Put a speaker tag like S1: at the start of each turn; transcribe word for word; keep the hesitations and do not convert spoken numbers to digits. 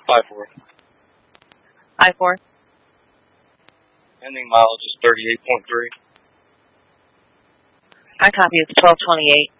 S1: I four.
S2: I four.
S1: Ending mileage is thirty-eight point three.
S2: I copy. It's twelve twenty-eight.